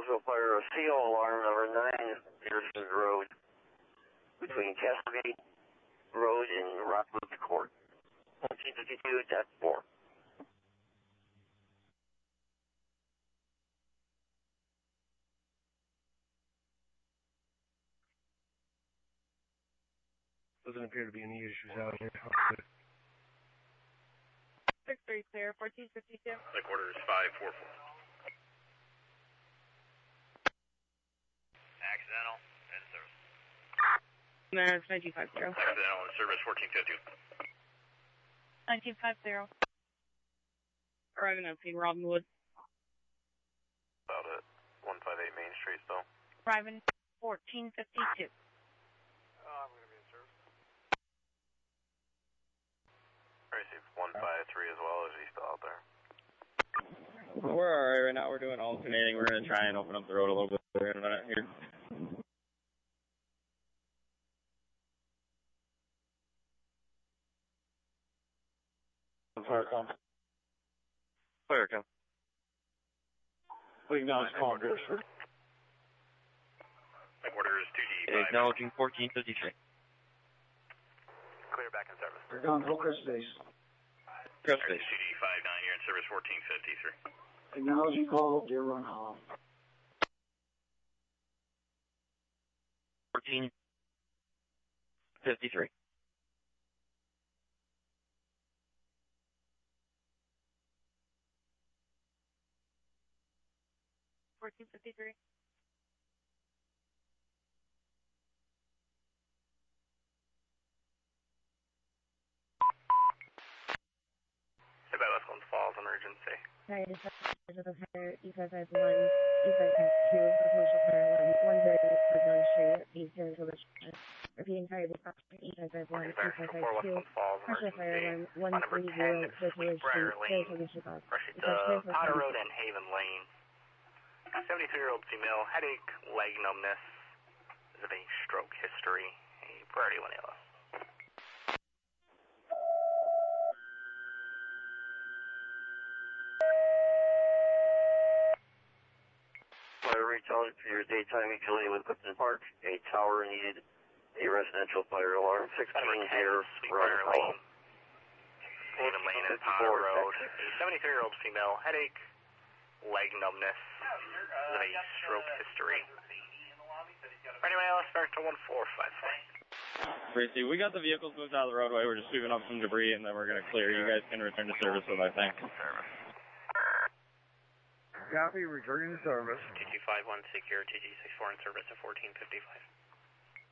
residential fire CO alarm number 9, Pearson Road, between Cascade Road and Rockwood Court. 1452.4. Doesn't appear to be any issues out here. 6-3 clear, 1452. The quarter is 544. Accidental, in service. There's 1950. Accidental, in service, 1450. 1950. Arriving at King Robinwood. About at 158 Main Street still. Arriving 1452. I'm going to be in service. I received 153 as well. Is he still out there? We're alright right now. We're doing alternating. We're going to try and open up the road a little bit in a minute here. Firecom. Firecom. We acknowledge call, sir. My order is 2G5. Acknowledging 1453. Clear back in service. We're going to Crest Base. Crest Base. 2G59 here in service, 1453. Acknowledging call, Deer Run Hollow. 1453. Hey, by Westland Falls, emergency. Sorry, this is a fire E551, E552, proposal fire line 130 Woodland Street, Eastern Village. Repeating fire department E551, E552, partial fire line 130 Village Street, Saratoga, Chicago. Potter Road and Haven Lane. 73-year-old female, headache, leg numbness, is of a stroke history, a priority 1 ALS. Fire recharge for your daytime utility with Clifton Park. A tower needed a residential fire alarm. 16 here, Run Hollow. Haven Lane and Potter Road. A 73-year-old female, headache, leg numbness, is of a stroke history. Anyway, let's start to 1455. Tracy, we got the vehicles moved out of the roadway. We're just sweeping up some debris, and then we're going to clear. You guys can return to service with, I think. Copy, returning to service. 2251 secure, TG64 in service at 1455.